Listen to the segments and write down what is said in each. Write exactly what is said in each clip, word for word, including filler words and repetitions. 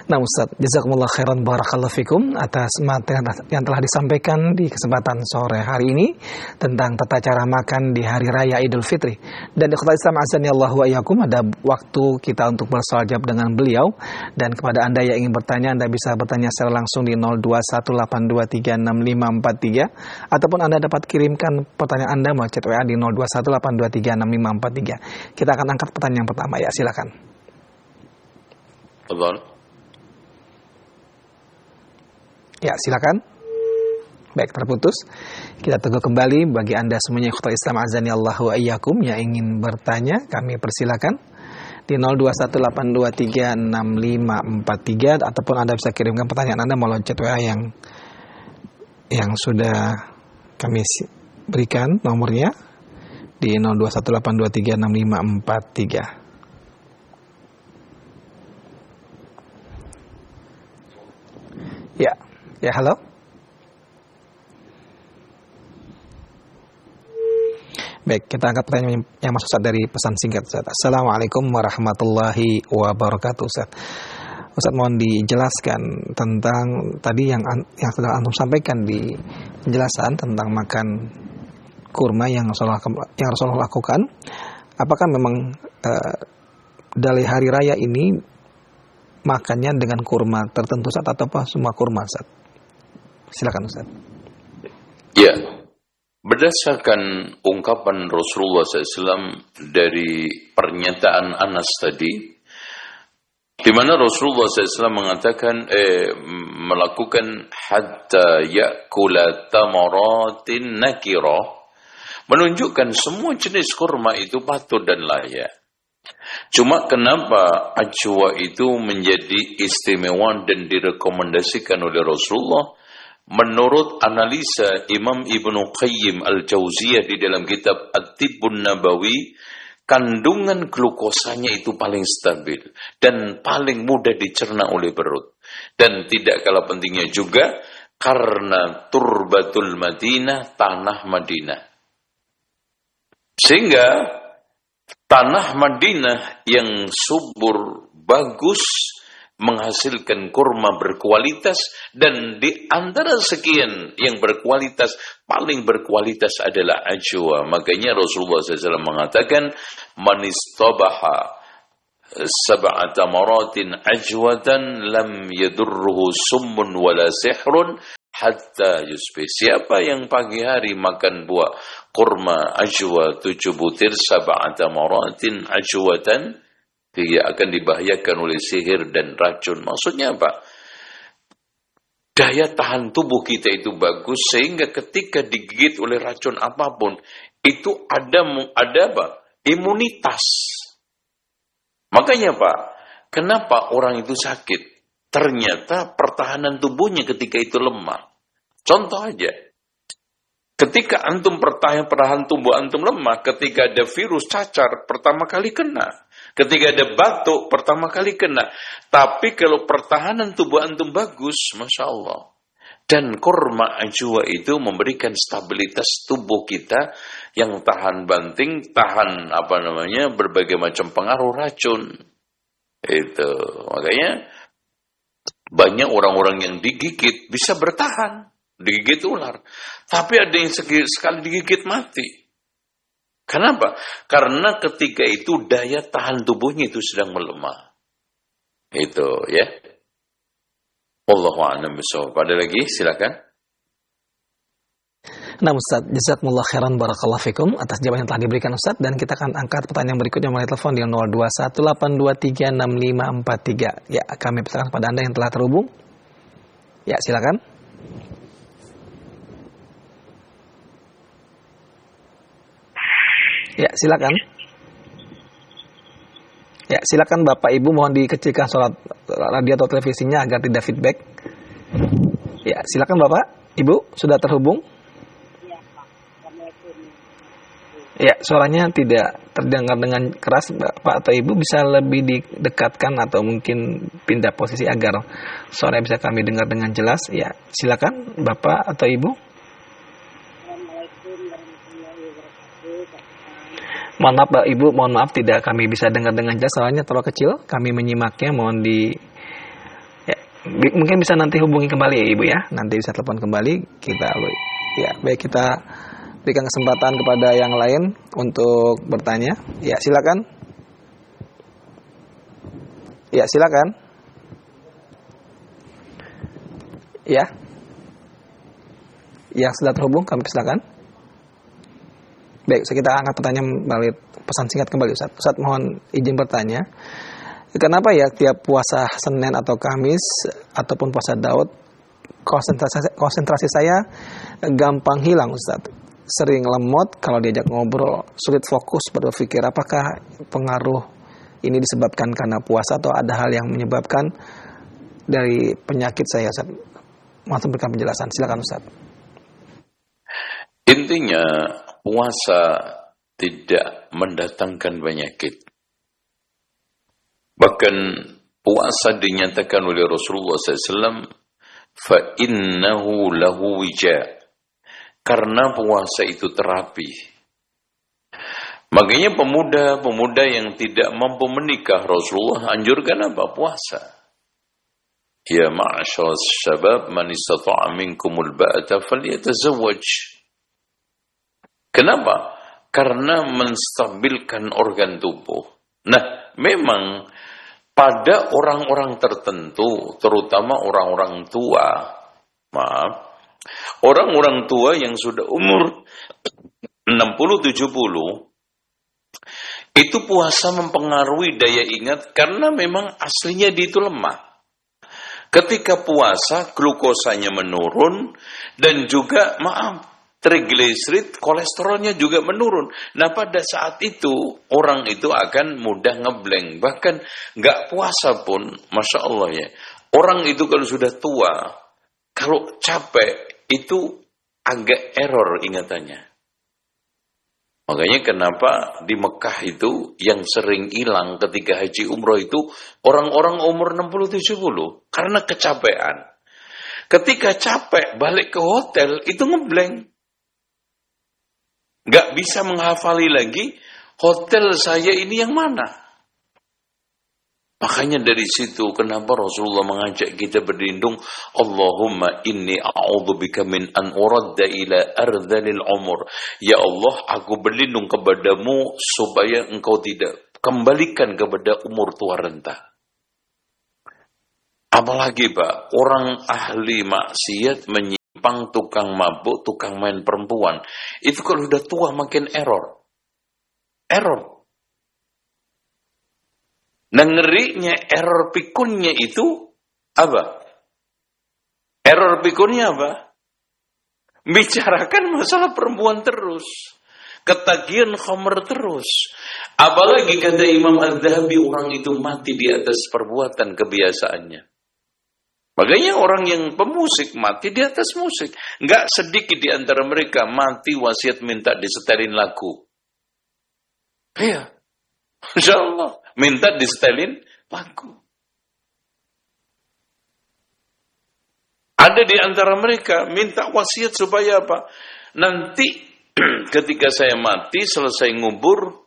Nah Ustaz, jazakumullah khairan barakallahu fikum atas materi yang telah disampaikan di kesempatan sore hari ini tentang tata cara makan di hari raya Idul Fitri. Dan ikhwat Islam azani Allah wa iyyakum, ada waktu kita untuk bersoal jawab dengan beliau. Dan kepada Anda yang ingin bertanya, Anda bisa bertanya secara langsung di nol dua satu delapan dua tiga enam lima empat tiga, ataupun Anda dapat kirimkan pertanyaan Anda melalui chat W A di nol dua satu delapan dua tiga enam lima empat tiga. Kita akan angkat pertanyaan yang pertama, ya silakan. Betul. Ya, silakan. Baik, terputus. Kita tunggu kembali bagi Anda semuanya ikhwatal Islam azani Allah wa iyyakum yang ingin bertanya, kami persilakan di nol dua satu delapan dua tiga enam lima empat tiga, ataupun Anda bisa kirimkan pertanyaan Anda melalui chat W A yang yang sudah kami berikan nomornya di nol dua satu delapan dua tiga enam lima empat tiga. Ya. Ya, halo. Baik, kita angkat pertanyaan yang masuk Ustaz dari pesan singkat Ustaz. Assalamualaikum warahmatullahi wabarakatuh Ustaz. Ustaz, mohon dijelaskan tentang tadi yang yang sudah antum sampaikan di penjelasan tentang makan kurma yang Rasulullah, yang Rasulullah lakukan. Apakah memang uh, dari hari raya ini makannya dengan kurma tertentu Ustaz, atau apa semua kurma Ustaz? Silakan Ustaz. Ya, berdasarkan ungkapan Rasulullah shallallahu alaihi wasallam dari pernyataan Anas tadi, di mana Rasulullah shallallahu alaihi wasallam mengatakan eh, melakukan hatta ya'kula tamaratin nakira, menunjukkan semua jenis kurma itu patut dan layak. Cuma kenapa ajwa itu menjadi istimewa dan direkomendasikan oleh Rasulullah? Menurut analisa Imam Ibnu Qayyim Al-Jauziyah di dalam kitab At-Tibbun Nabawi, kandungan glukosanya itu paling stabil dan paling mudah dicerna oleh perut. Dan tidak kalah pentingnya juga karena turbatul Madinah, tanah Madinah. Sehingga tanah Madinah yang subur, bagus, menghasilkan kurma berkualitas, dan di antara sekian yang berkualitas, paling berkualitas adalah ajwa. Makanya Rasulullah shallallahu alaihi wasallam mengatakan, man istabaha sab'ata maratin ajwatan lam yadurruhu summun wala sihrun hatta yusbih. Siapa yang pagi hari makan buah kurma ajwa tujuh butir, sab'ata maratin ajwatan, dia akan dibahayakan oleh sihir dan racun. Maksudnya apa? Daya tahan tubuh kita itu bagus, sehingga ketika digigit oleh racun apapun, itu ada ada apa? Imunitas. Makanya Pak, kenapa orang itu sakit? Ternyata pertahanan tubuhnya ketika itu lemah. Contoh aja. Ketika antum pertahanan pertahanan tubuh antum lemah, ketika ada virus cacar, pertama kali kena. Ketika ada batuk, pertama kali kena. Tapi kalau pertahanan tubuh antum bagus, Masya Allah. Dan kurma ajwa itu memberikan stabilitas tubuh kita yang tahan banting, tahan apa namanya, berbagai macam pengaruh racun. Itu. Makanya banyak orang-orang yang digigit bisa bertahan. Digigit ular. Tapi ada yang sekali digigit mati. Kenapa? Karena ketika itu daya tahan tubuhnya itu sedang melemah. Itu ya. Wallahu a'lam bishawab. Ada lagi? Silakan. Nah Ustaz, jazakumullah khairan barakallahu fikum atas jawaban yang telah diberikan Ustaz, dan kita akan angkat pertanyaan berikutnya melalui telepon di nol dua satu delapan dua tiga enam lima empat tiga. Ya, kami persilakan kepada Anda yang telah terhubung. Ya, silakan. Ya, silakan. Ya, silakan Bapak Ibu, mohon dikecilkan suara radio atau televisinya agar tidak feedback. Ya, silakan Bapak, Ibu, sudah terhubung? Ya, suaranya tidak terdengar dengan keras, Bapak atau Ibu, bisa lebih didekatkan atau mungkin pindah posisi agar suara bisa kami dengar dengan jelas. Ya, silakan Bapak atau Ibu. Mohon maaf Pak Ibu, mohon maaf tidak kami bisa dengar dengan jelas, soalnya terlalu kecil, kami menyimaknya, mohon di Mungkin bisa nanti hubungi kembali ya Ibu ya. Nanti bisa telepon kembali kita. Ya, baik, kita berikan kesempatan kepada yang lain untuk bertanya. Ya, silakan. Ya, silakan. Ya. Yang sudah terhubung kami silakan. Baik, so kita angkat pertanyaan balik pesan singkat kembali Ustaz. Ustaz mohon izin bertanya. Kenapa ya tiap puasa Senin atau Kamis ataupun puasa Daud konsentrasi konsentrasi saya gampang hilang Ustaz. Sering lemot kalau diajak ngobrol, sulit fokus berpikir. Apakah pengaruh ini disebabkan karena puasa atau ada hal yang menyebabkan dari penyakit saya Ustaz? Mohon berikan penjelasan. Silakan Ustaz. Intinya puasa tidak mendatangkan penyakit. Bahkan puasa dinyatakan oleh Rasulullah sallallahu alaihi wasallam فَإِنَّهُ لَهُ وِجَاء, karena puasa itu terapi. Makanya pemuda-pemuda yang tidak mampu menikah, Rasulullah anjurkan apa? Puasa. Ya ma'asyaras syabab man istata'a minkumul ba'ata falyatazawwaj. Kenapa? Karena menstabilkan organ tubuh. Nah, memang pada orang-orang tertentu, terutama orang-orang tua, maaf, orang-orang tua yang sudah umur enam puluh tujuh puluh, itu puasa mempengaruhi daya ingat karena memang aslinya dia itu lemah. Ketika puasa, glukosanya menurun dan juga, maaf, trigliserid, kolesterolnya juga menurun. Nah, pada saat itu, orang itu akan mudah ngeblank. Bahkan nggak puasa pun, Masya Allah ya. Orang itu kalau sudah tua, kalau capek, itu agak error ingatannya. Makanya kenapa di Mekah itu yang sering hilang ketika haji umroh itu orang-orang umur enam puluh tujuh puluh. Karena kecapean. Ketika capek, balik ke hotel, itu ngeblank. Gak bisa menghafali lagi hotel saya ini yang mana. Makanya dari situ kenapa Rasulullah mengajak kita berlindung, Allahumma inni a'udzubika min an uradda ila ardhalil umur. Ya Allah, aku berlindung kepadamu supaya engkau tidak kembalikan kepada umur tua renta. Apalagi Pak, orang ahli maksiat menyi pang tukang mabuk, tukang main perempuan, itu kalau udah tua makin error. Error. Nah, ngerinya error pikunnya itu apa? Error pikunnya apa? Bicarakan masalah perempuan terus. Ketagihan khamr terus. Apalagi kata Imam Az-Zahabi, orang itu mati di atas perbuatan kebiasaannya. Makanya orang yang pemusik mati di atas musik. Enggak sedikit di antara mereka mati wasiat minta disetelin lagu. Iya. Masya Allah. Minta disetelin lagu. Ada di antara mereka minta wasiat supaya apa? Nanti ketika saya mati, selesai ngubur,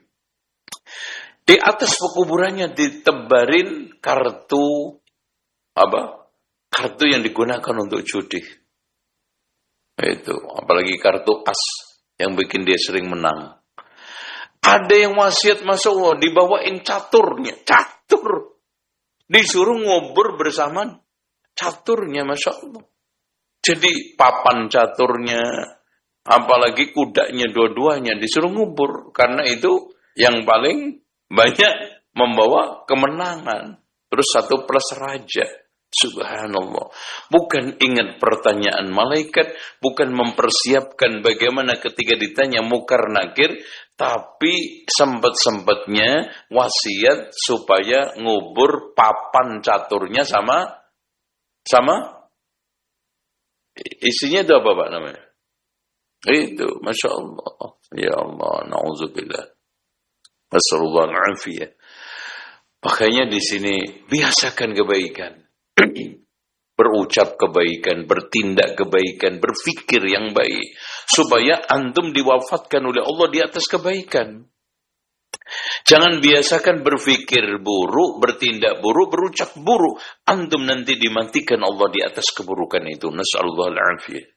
di atas pekuburannya ditebarin kartu apa? Kartu yang digunakan untuk judi. Itu, apalagi kartu as yang bikin dia sering menang. Ada yang wasiat, Masya Allah, dibawain caturnya, catur. Disuruh ngubur bersama caturnya, Masya Allah. Jadi papan caturnya, apalagi kudanya dua-duanya disuruh ngubur. Karena itu yang paling banyak membawa kemenangan. Terus satu plus raja. Subhanallah. Bukan ingat pertanyaan malaikat, bukan mempersiapkan bagaimana ketika ditanya mukar nakir, tapi sempat-sempatnya wasiat supaya ngubur papan caturnya sama sama isinya itu apa Pak namanya? Itu, Masya Allah. Ya Allah, na'udzubillah. Nasallallahu alaihi. Makanya di sini biasakan kebaikan. Berucap kebaikan, bertindak kebaikan, berfikir yang baik. Supaya antum diwafatkan oleh Allah di atas kebaikan. Jangan biasakan berpikir buruk, bertindak buruk, berucap buruk. Antum nanti dimatikan Allah di atas keburukan itu. Nas'alullah al-afiyah.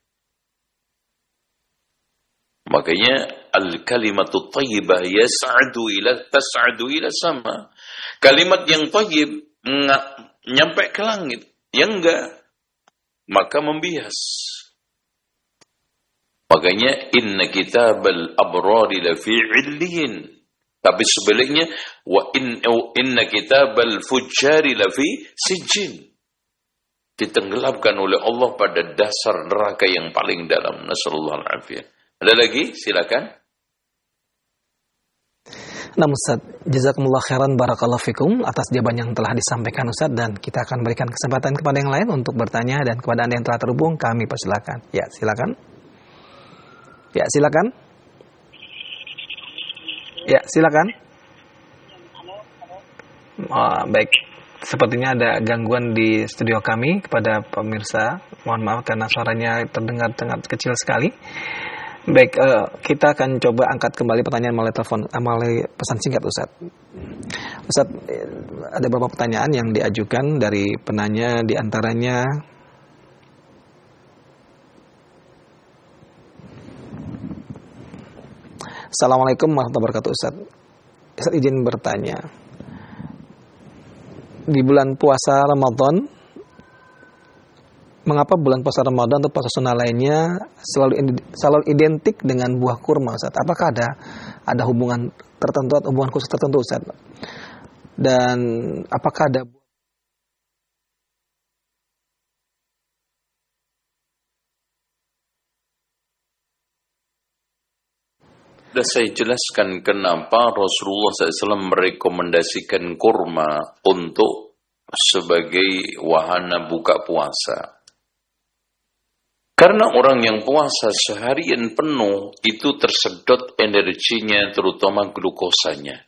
Makanya al-kalimatut thayyibah yas'adu ila tas'adu ila sama. Kalimat yang thayyib nyampe ke langit. Yang enggak, maka membias. Makanya inna kitabal abrari lafi 'illiyin. Tapi sebaliknya wa in, inna kitabal fujjari lafi sijjin. Ditenggelamkan oleh Allah pada dasar neraka yang paling dalam. Nasallallahu alaihi. Ada lagi? Silakan. Nah Ustaz, jazakumullah khairan barakallahu fikum atas jawaban yang telah disampaikan Ustaz, dan kita akan berikan kesempatan kepada yang lain untuk bertanya, dan kepada Anda yang telah terhubung kami persilakan. Ya, silakan. Ya, silakan. Ya, silakan. Oh, baik. Sepertinya ada gangguan di studio kami. Kepada pemirsa, mohon maaf karena suaranya terdengar sangat kecil sekali. Baik, uh, kita akan coba angkat kembali pertanyaan melalui telepon, melalui pesan singkat Ustaz. Ustaz, ada beberapa pertanyaan yang diajukan dari penanya, di antaranya Assalamualaikum warahmatullahi wabarakatuh Ustaz. Ustaz izin bertanya. Di bulan puasa Ramadan, mengapa bulan puasa Ramadan atau puasa sunnah lainnya selalu selalu identik dengan buah kurma Ustaz? Apakah ada ada hubungan tertentu atau hubungan khusus tertentu Ustaz? Dan apakah ada Sudah saya jelaskan kenapa Rasulullah shallallahu alaihi wasallam merekomendasikan kurma untuk sebagai wahana buka puasa. Karena orang yang puasa seharian penuh itu tersedot energinya, terutama glukosanya.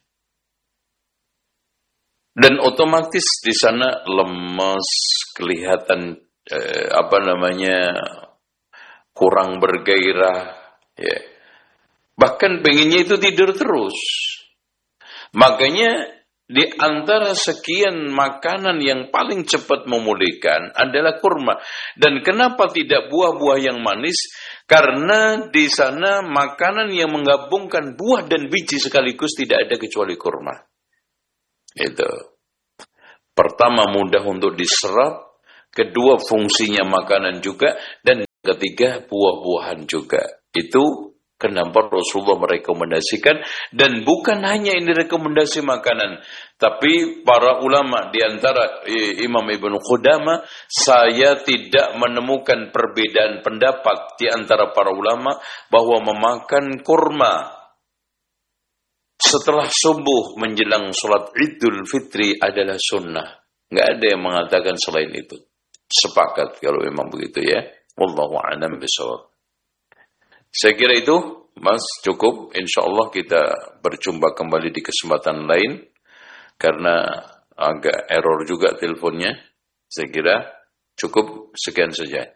Dan otomatis di sana lemes, kelihatan eh, apa namanya kurang bergairah, ya. Bahkan pengennya itu tidur terus. Makanya di antara sekian makanan yang paling cepat memulihkan adalah kurma. Dan kenapa tidak buah-buah yang manis? Karena di sana makanan yang menggabungkan buah dan biji sekaligus tidak ada kecuali kurma. Itu. Pertama, mudah untuk diserap. Kedua, fungsinya makanan juga. Dan ketiga, buah-buahan juga. Itu kenapa Rasulullah merekomendasikan, dan bukan hanya ini rekomendasi makanan, tapi para ulama di antara Imam Ibnu Qudamah, saya tidak menemukan perbedaan pendapat di antara para ulama bahwa memakan kurma setelah subuh menjelang sholat Idul Fitri adalah sunnah. Nggak ada yang mengatakan selain itu. Sepakat kalau memang begitu ya. Wallahu a'lam bishawab. Saya kira itu, Mas, cukup. Insya Allah kita berjumpa kembali di kesempatan lain. Karena agak error juga teleponnya. Saya kira cukup, sekian saja.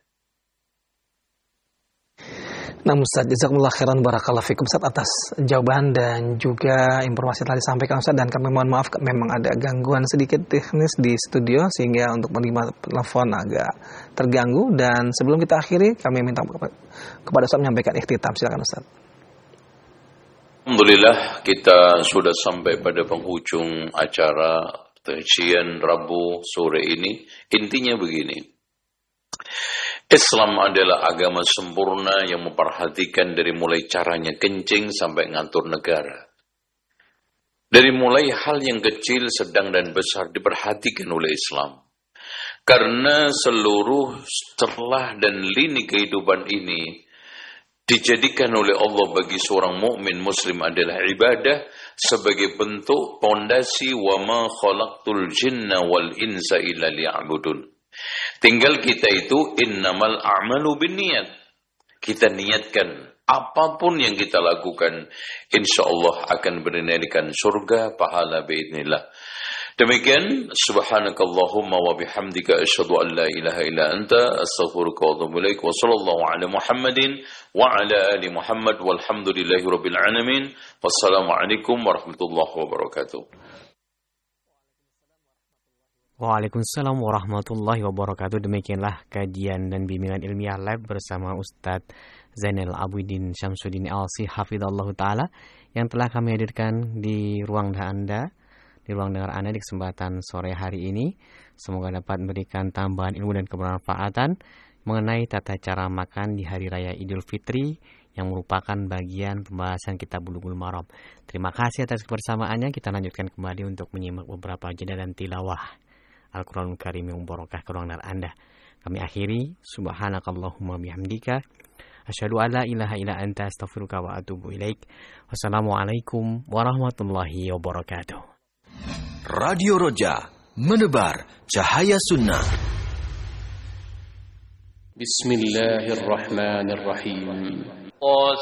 Nah Ustaz, jazakumullah khairan barakallahu fikum Ustaz atas jawaban dan juga informasi yang telah disampaikan Ustaz, dan kami mohon maaf memang ada gangguan sedikit teknis di studio sehingga untuk menerima telepon agak terganggu. Dan sebelum kita akhiri, kami minta kepada Ustaz menyampaikan ikhtitam. Silakan Ustaz. Alhamdulillah, kita sudah sampai pada penghujung acara kajian Rabu sore ini. Intinya begini. Islam adalah agama sempurna yang memperhatikan dari mulai caranya kencing sampai ngatur negara. Dari mulai hal yang kecil, sedang dan besar diperhatikan oleh Islam. Karena seluruh celah dan lini kehidupan ini dijadikan oleh Allah bagi seorang mukmin muslim adalah ibadah sebagai bentuk pondasi wa ma khalaqtul jinna wal insa illa liya'budun. Tinggal kita itu innamal a'malu binniyat. Kita niatkan apapun yang kita lakukan, insya Allah akan bernilaikan surga, pahala biidznillah. Demikian, subhanakallahumma wa bihamdika asyhadu an la ilaha illa anta astaghfiruka wa atubu ilaik wa sallallahu ala Muhammadin wa ala ali Muhammad walhamdulillahi rabbil alamin. Wassalamualaikum warahmatullahi wabarakatuh. Waalaikumsalam warahmatullahi wabarakatuh. Demikianlah kajian dan bimbingan ilmiah live bersama Ustadz Zainal Abidin Syamsuddin Alsi hafizallahu taala yang telah kami hadirkan di ruang Anda, di ruang dengar Anda di kesempatan sore hari ini. Semoga dapat memberikan tambahan ilmu dan kebermanfaatan mengenai tata cara makan di hari raya Idul Fitri yang merupakan bagian pembahasan kitab Bulughul Maram. Terima kasih atas kebersamaannya. Kita lanjutkan kembali untuk menyimak beberapa jeda dan tilawah Al-Quranul Karim yang barokah ke ruang Anda. Kami akhiri, subhanakallahumma bihamdika asyhadu an la ilaha illa anta astaghfiruka wa atubu ilaik. Wassalamualaikum warahmatullahi wabarakatuh. Radio Roja, menebar cahaya sunnah. Bismillahirrahmanirrahim.